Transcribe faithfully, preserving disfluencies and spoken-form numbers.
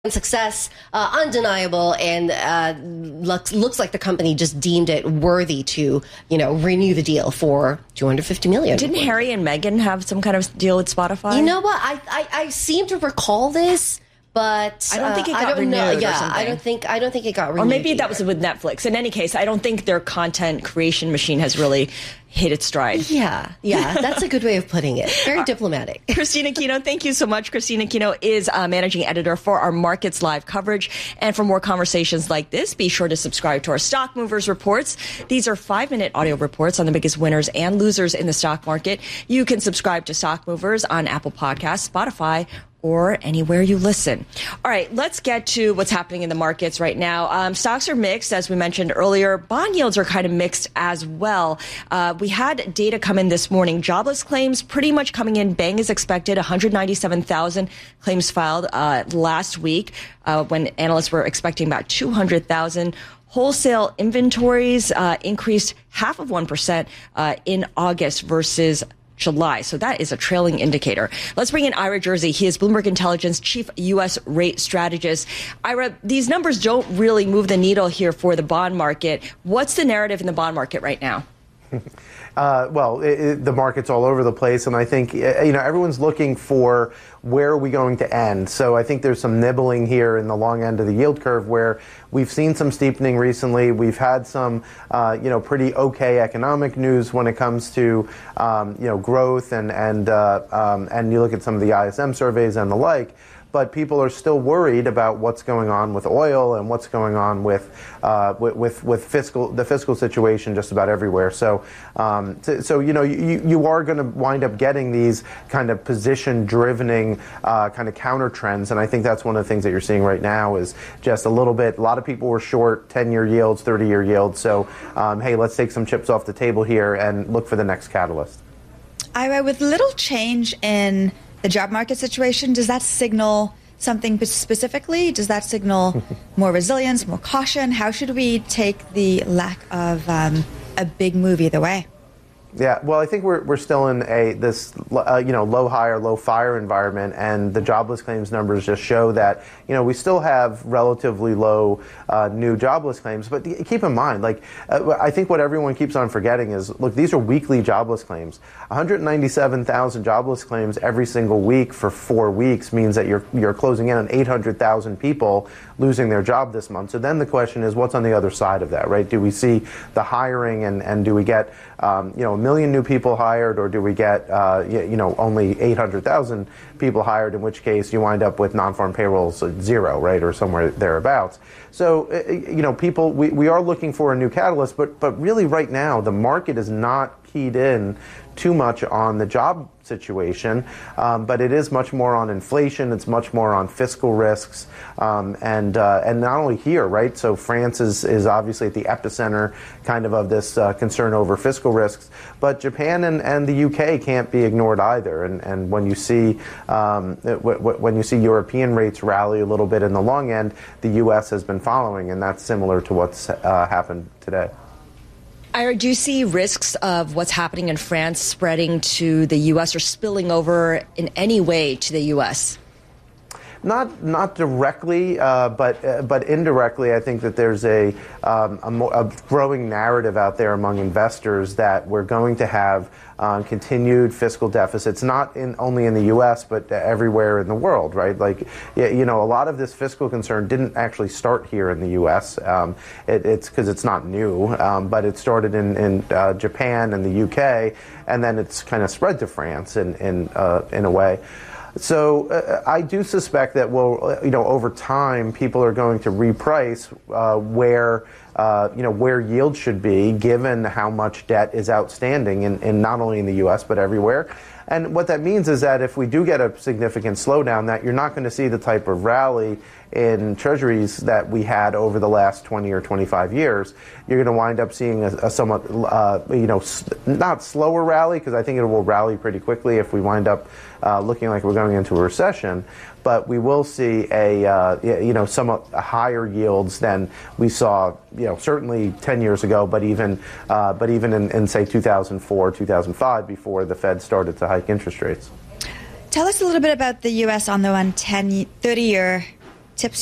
success, uh, undeniable, and uh, looks looks like the company just deemed it worthy to, you know, renew the deal for two hundred fifty million dollars. Didn't Harry and Meghan have some kind of deal with Spotify? You know what? I I, I seem to recall this. But I don't think it uh, got renewed. Know. Yeah, or something. I don't think I don't think it got renewed. Or maybe either. that was with Netflix. In any case, I don't think their content creation machine has really hit its stride. Yeah, yeah, that's a good way of putting it. Very diplomatic. Christina Aquino, thank you so much. Christina Aquino is uh, managing editor for our Markets Live coverage. And for more conversations like this, be sure to subscribe to our Stock Movers reports. These are five-minute audio reports on the biggest winners and losers in the stock market. You can subscribe to Stock Movers on Apple Podcasts, Spotify, or anywhere you listen. All right, let's get to what's happening in the markets right now. Um, stocks are mixed, as we mentioned earlier. Bond yields are kind of mixed as well. Uh, we had data come in this morning. Jobless claims pretty much coming in bang as expected. one hundred ninety-seven thousand claims filed uh, last week uh, when analysts were expecting about two hundred thousand. Wholesale inventories uh, increased half of one percent uh, in August versus July. So that is a trailing indicator. Let's bring in Ira Jersey. He is Bloomberg Intelligence Chief U S Rate Strategist. Ira, these numbers don't really move the needle here for the bond market. What's the narrative in the bond market right now? Uh, well, it, it, the market's all over the place, and I think, you know, everyone's looking for where are we going to end. So I think there's some nibbling here in the long end of the yield curve where we've seen some steepening recently. We've had some, uh, you know, pretty okay economic news when it comes to, um, you know, growth and and uh, um, and you look at some of the I S M surveys and the like. But people are still worried about what's going on with oil and what's going on with uh, with, with with fiscal the fiscal situation just about everywhere. So um, so, so you know you you are going to wind up getting these kind of position drivening uh, kind of counter trends, and I think that's one of the things that you're seeing right now is just a little bit. A lot of people were short ten-year yields, thirty-year yields. So um, hey, let's take some chips off the table here and look for the next catalyst. Ira, with little change in the job market situation, does that signal something specifically? Does that signal more resilience, more caution? How should we take the lack of um, a big move either way? Yeah, well, I think we're we're still in a this uh, you know low high or low fire environment, and the jobless claims numbers just show that you know we still have relatively low uh, new jobless claims. But keep in mind, like uh, I think what everyone keeps on forgetting is, look, these are weekly jobless claims. one hundred ninety-seven thousand jobless claims every single week for four weeks means that you're you're closing in on eight hundred thousand people losing their job this month. So then the question is, what's on the other side of that, right? Do we see the hiring and and do we get um, you know a million new people hired, or do we get uh, you know only eight hundred thousand people hired, in which case you wind up with non-farm payrolls at zero, right, or somewhere thereabouts. So you know people we, we are looking for a new catalyst, but but really right now the market is not keyed in too much on the job situation, um, but it is much more on inflation. It's much more on fiscal risks, um, and uh, and not only here, right? So France is is obviously at the epicenter, kind of of this uh, concern over fiscal risks. But Japan and, and the U K can't be ignored either. And and when you see um, w- w- when you see European rates rally a little bit in the long end, the U S has been following, and that's similar to what's uh, happened today. Ira, do you see risks of what's happening in France spreading to the U S or spilling over in any way to the U S? Not not directly, uh, but uh, but indirectly, I think that there's a, um, a, mo- a growing narrative out there among investors that we're going to have uh, continued fiscal deficits, not in only in the U S but everywhere in the world, right? Like, you know, a lot of this fiscal concern didn't actually start here in the U S. Um, it, it's because it's not new, um, but it started in in uh, Japan and the U K, and then it's kind of spread to France in in uh, in a way. So uh, I do suspect that, well, you know, over time, people are going to reprice uh, where, uh, you know, where yield should be, given how much debt is outstanding in, in not only in the U S but everywhere. And what that means is that if we do get a significant slowdown, that you're not going to see the type of rally in treasuries that we had over the last twenty or twenty-five years. You're going to wind up seeing a, a somewhat, uh, you know, s- not slower rally, because I think it will rally pretty quickly if we wind up uh, looking like we're going into a recession. But we will see a, uh, you know, somewhat higher yields than we saw, you know, certainly ten years ago, but even, uh, but even in, in say two thousand four, two thousand five, before the Fed started to hike interest rates. Tell us a little bit about the U S on the one ten, thirty-year